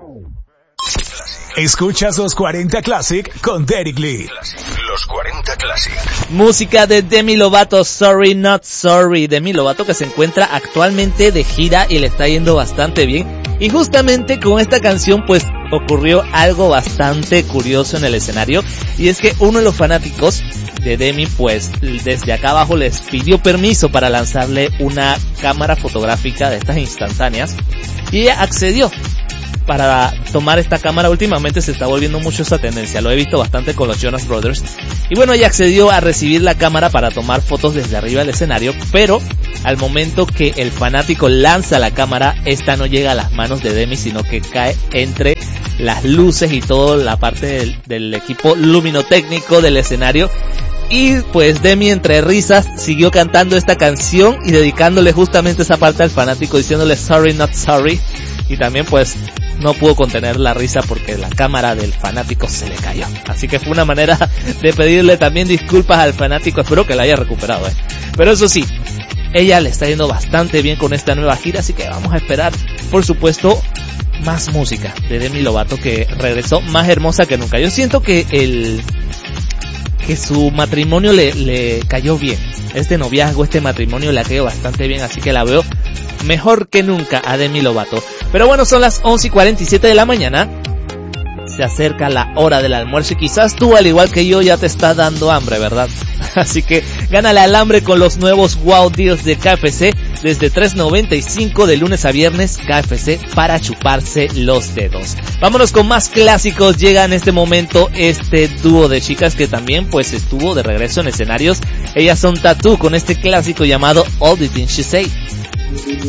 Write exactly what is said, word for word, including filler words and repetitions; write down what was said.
Escuchas los cuarenta Classic con Derek Lee. Los cuarenta Classic. Música de Demi Lovato, Sorry Not Sorry. Demi Lovato que se encuentra actualmente de gira y le está yendo bastante bien. Y justamente con esta canción pues ocurrió algo bastante curioso en el escenario. Y es que uno de los fanáticos de Demi pues desde acá abajo les pidió permiso para lanzarle una cámara fotográfica de estas instantáneas. Y ella accedió para tomar esta cámara. Últimamente se está volviendo mucho esa tendencia, lo he visto bastante con los Jonas Brothers. Y bueno, ella accedió a recibir la cámara para tomar fotos desde arriba del escenario, pero al momento que el fanático lanza la cámara, esta no llega a las manos de Demi, sino que cae entre las luces y toda la parte del, del equipo luminotécnico del escenario. Y pues Demi entre risas siguió cantando esta canción y dedicándole justamente esa parte al fanático, diciéndole sorry not sorry. Y también pues no pudo contener la risa porque la cámara del fanático se le cayó. Así que fue una manera de pedirle también disculpas al fanático. Espero que la haya recuperado, eh. Pero eso sí, ella le está yendo bastante bien con esta nueva gira, así que vamos a esperar, por supuesto, más música de Demi Lovato, que regresó más hermosa que nunca. Yo siento que el que su matrimonio le, le cayó bien. Este noviazgo, este matrimonio le ha caído bastante bien, así que la veo mejor que nunca a Demi Lovato. Pero bueno, son las once y cuarenta y siete de la mañana. Se acerca la hora del almuerzo y quizás tú, al igual que yo, ya te está dando hambre, ¿verdad? Así que gánale al hambre con los nuevos Wow Deals de K F C desde tres noventa y cinco de lunes a viernes. K F C para chuparse los dedos. Vámonos con más clásicos. Llega en este momento este dúo de chicas que también pues estuvo de regreso en escenarios. Ellas son Tattoo con este clásico llamado All the Things She Say.